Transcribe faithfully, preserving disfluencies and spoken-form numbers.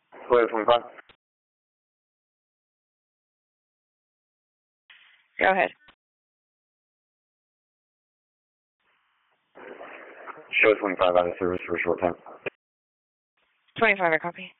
Toyota twenty-five. Go ahead. Show twenty-five out of service for a short time. twenty-five, I copy.